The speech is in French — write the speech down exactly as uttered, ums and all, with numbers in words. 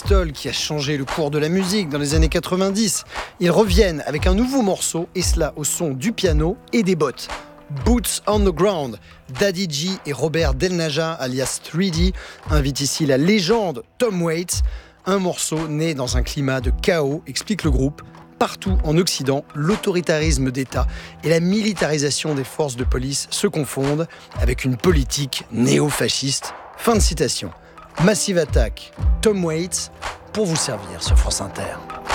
Pistols qui a changé le cours de la musique dans les années quatre-vingt-dix. Ils reviennent avec un nouveau morceau, et cela au son du piano et des bottes. Boots on the Ground. Daddy G et Robert Del Naja, alias trois D, invitent ici la légende Tom Waits. Un morceau né dans un climat de chaos, explique le groupe. Partout en Occident, l'autoritarisme d'État et la militarisation des forces de police se confondent avec une politique néo-fasciste. Fin de citation. Massive Attack, Tom Waits, pour vous servir sur France Inter.